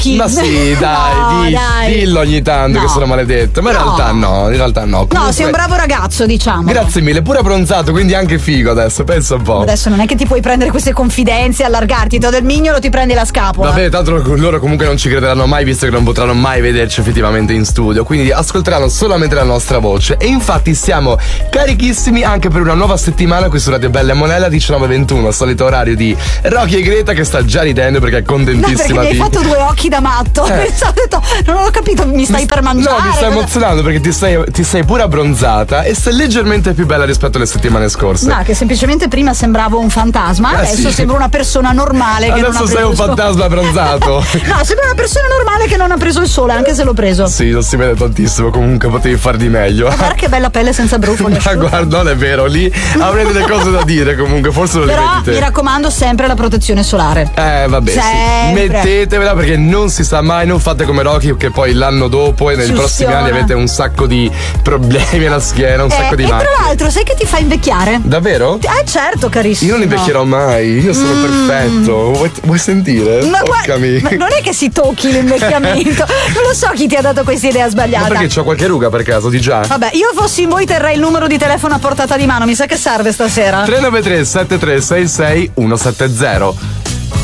Occhi. Ma sì, dai, dillo ogni tanto che sono maledetto. Ma in realtà no. Comunque, no, sei un bravo ragazzo, diciamo. Grazie mille, pure abbronzato, quindi anche figo adesso, pensa un po'. Adesso non è che ti puoi prendere queste confidenze, allargarti, te del mignolo ti prendi la scapola. Vabbè, tanto loro comunque non ci crederanno mai, visto che non potranno mai vederci effettivamente in studio, quindi ascolteranno solamente la nostra voce. E infatti siamo carichissimi anche per una nuova settimana qui su Radio Bella e Monella 19:21, solito orario di Rocky e Greta, che sta già ridendo perché è contentissima. No, perché mi hai fatto due occhi da matto. Non ho capito, mi stai per mangiare. No, mi stai emozionando perché ti sei pure abbronzata e sei leggermente più bella rispetto alle settimane scorse. No, che semplicemente prima sembravo un fantasma, adesso sì. sembro una persona normale che adesso non ha preso sei un fantasma abbronzato. No, sembra una persona normale che non ha preso il sole, anche se l'ho preso. Sì, non si vede tantissimo, comunque potevi far di meglio. Ma guarda che bella pelle senza brufoli. Ma guarda, non è vero, lì avrei delle cose da dire comunque, forse lo Però ripeti te. mi raccomando sempre la protezione solare. Vabbè, sì. Mettetevela perché non si sa mai, non fate come Rocky che poi l'anno dopo e nei prossimi anni avete un sacco di problemi alla schiena, un sacco di macchie. E tra l'altro sai che ti fa invecchiare? Davvero? Certo, carissimo. Io non invecchierò mai, io sono perfetto. Vuoi sentire? Ma non è che si tocchi l'invecchiamento. Non lo so chi ti ha dato questa idea sbagliata. Ma perché c'ho qualche ruga per caso, di già? Vabbè, io fossi in voi terrei il numero di telefono a portata di mano, mi sa che serve stasera. 393 7366 170.